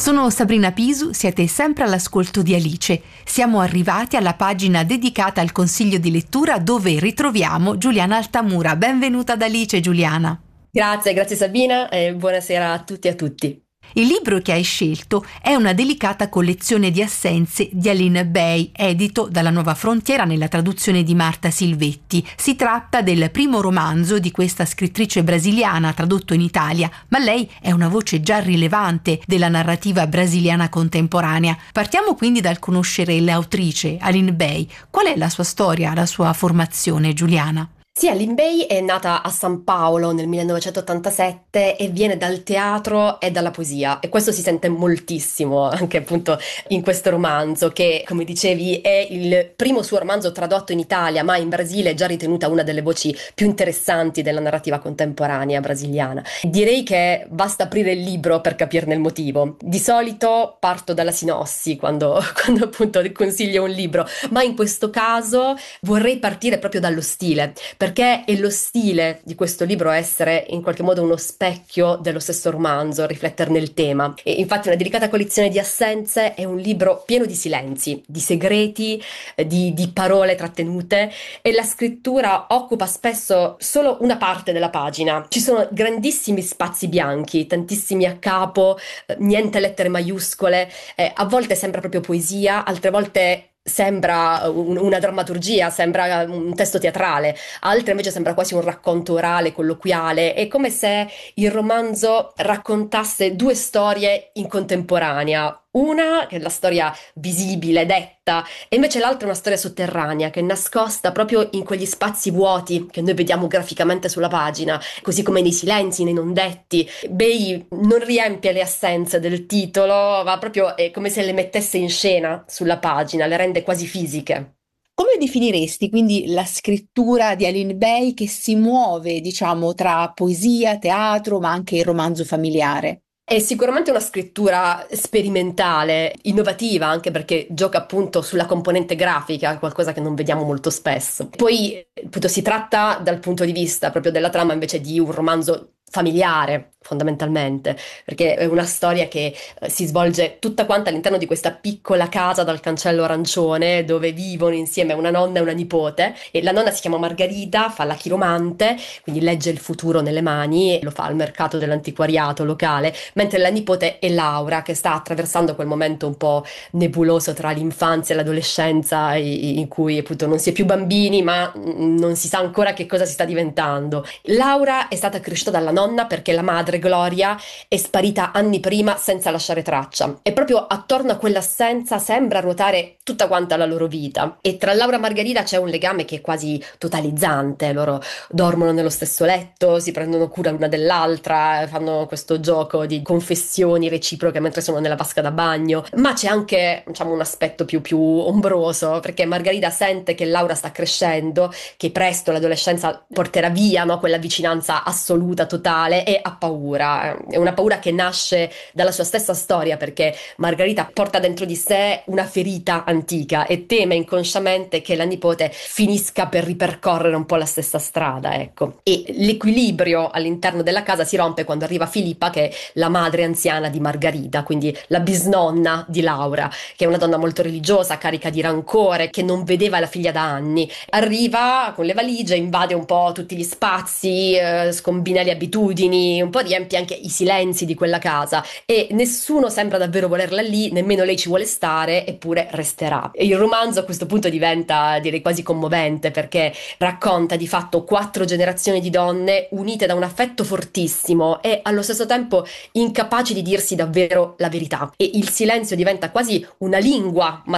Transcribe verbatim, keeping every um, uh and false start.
Sono Sabrina Pisu, siete sempre all'ascolto di Alice. Siamo arrivati alla pagina dedicata al consiglio di lettura dove ritroviamo Giuliana Altamura. Benvenuta ad Alice, Giuliana. Grazie, grazie Sabina e buonasera a tutti e a tutti. Il libro che hai scelto è una delicata collezione di assenze di Aline Bay, edito dalla Nuova Frontiera nella traduzione di Marta Silvetti. Si tratta del primo romanzo di questa scrittrice brasiliana tradotto in Italia, ma lei è una voce già rilevante della narrativa brasiliana contemporanea. Partiamo quindi dal conoscere l'autrice, Aline Bay. Qual è la sua storia, la sua formazione, Giuliana? Sì, Aline Bay è nata a San Paolo nel millenovecentottantasette e viene dal teatro e dalla poesia, e questo si sente moltissimo anche appunto in questo romanzo che, come dicevi, è il primo suo romanzo tradotto in Italia, ma in Brasile è già ritenuta una delle voci più interessanti della narrativa contemporanea brasiliana. Direi che basta aprire il libro per capirne il motivo. Di solito parto dalla sinossi quando, quando appunto consiglio un libro, ma in questo caso vorrei partire proprio dallo stile, perché è lo stile di questo libro essere in qualche modo uno specchio dello stesso romanzo, rifletterne il tema. E infatti Una delicata collezione di assenze è un libro pieno di silenzi, di segreti, di, di parole trattenute, e la scrittura occupa spesso solo una parte della pagina. Ci sono grandissimi spazi bianchi, tantissimi a capo, niente lettere maiuscole, eh, a volte sembra proprio poesia, altre volte sembra un- una drammaturgia, sembra un testo teatrale, altre invece sembra quasi un racconto orale, colloquiale. È come se il romanzo raccontasse due storie in contemporanea. Una che è la storia visibile, detta, e invece l'altra è una storia sotterranea, che è nascosta proprio in quegli spazi vuoti che noi vediamo graficamente sulla pagina, così come nei silenzi, nei non detti. Bay non riempie le assenze del titolo, va proprio, è come se le mettesse in scena sulla pagina, le rende quasi fisiche. Come definiresti quindi la scrittura di Aline Bay che si muove, diciamo, tra poesia, teatro, ma anche il romanzo familiare? È sicuramente una scrittura sperimentale, innovativa, anche perché gioca appunto sulla componente grafica, qualcosa che non vediamo molto spesso. Poi appunto si tratta dal punto di vista proprio della trama invece di un romanzo familiare, fondamentalmente, perché è una storia che eh, si svolge tutta quanta all'interno di questa piccola casa dal cancello arancione dove vivono insieme una nonna e una nipote, e la nonna si chiama Margherita, fa la chiromante, quindi legge il futuro nelle mani e lo fa al mercato dell'antiquariato locale, mentre la nipote è Laura, che sta attraversando quel momento un po' nebuloso tra l'infanzia e l'adolescenza i- in cui appunto non si è più bambini, ma mm, non si sa ancora che cosa si sta diventando. Laura è stata cresciuta dalla nonna perché la madre Gloria è sparita anni prima senza lasciare traccia, e proprio attorno a quell'assenza sembra ruotare tutta quanta la loro vita. E tra Laura e Margherita c'è un legame che è quasi totalizzante. Loro dormono nello stesso letto, si prendono cura l'una dell'altra, fanno questo gioco di confessioni reciproche mentre sono nella vasca da bagno. Ma c'è anche, diciamo, un aspetto più, più ombroso, perché Margherita sente che Laura sta crescendo, che presto l'adolescenza porterà via, no, quella vicinanza assoluta, totale, e ha paura. È una paura che nasce dalla sua stessa storia, perché Margherita porta dentro di sé una ferita antica e teme inconsciamente che la nipote finisca per ripercorrere un po' la stessa strada, ecco. E l'equilibrio all'interno della casa si rompe quando arriva Filippa, che è la madre anziana di Margherita, quindi la bisnonna di Laura, che è una donna molto religiosa, carica di rancore, che non vedeva la figlia da anni. Arriva con le valigie, invade un po' tutti gli spazi, eh, scombina le abitudini, un po' riempie anche i silenzi di quella casa, e nessuno sembra davvero volerla lì, nemmeno lei ci vuole stare, eppure resterà. E il romanzo a questo punto diventa, direi, quasi commovente, perché racconta di fatto quattro generazioni di donne unite da un affetto fortissimo e allo stesso tempo incapaci di dirsi davvero la verità, e il silenzio diventa quasi una lingua